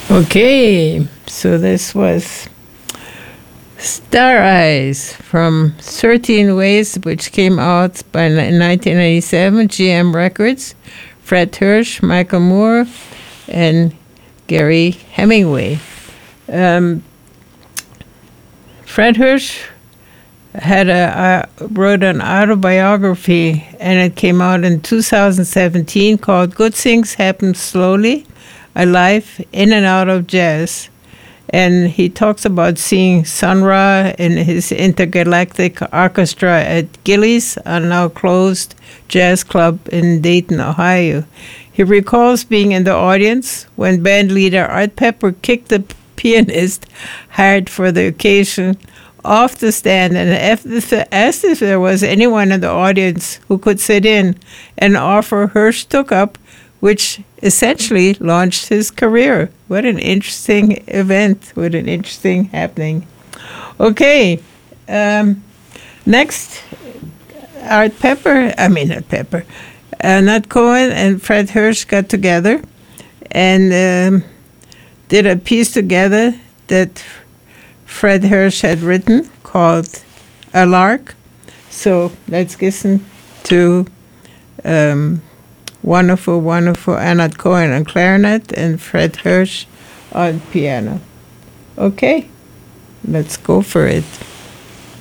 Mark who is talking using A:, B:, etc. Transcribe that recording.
A: Okay, so this was Star Eyes from 13 Ways, which came out in 1997, GM Records, Fred Hirsch, Michael Moore, and Gary Hemingway. Fred Hirsch wrote an autobiography, and it came out in 2017 called Good Things Happen Slowly, A Life in and Out of Jazz. And he talks about seeing Sun Ra in his intergalactic orchestra at Gillies, a now closed jazz club in Dayton, Ohio. He recalls being in the audience when band leader Art Pepper kicked the pianist hired for the occasion off the stand and asked if there was anyone in the audience who could sit in. An offer Hirsch took up, which essentially launched his career. What an interesting event. What an interesting happening. Okay. Next, Nat Cohen and Fred Hirsch got together and did a piece together that Fred Hirsch had written called A Lark. So let's listen to wonderful Nat Cohen on clarinet and Fred Hirsch on piano. Okay, let's go for it.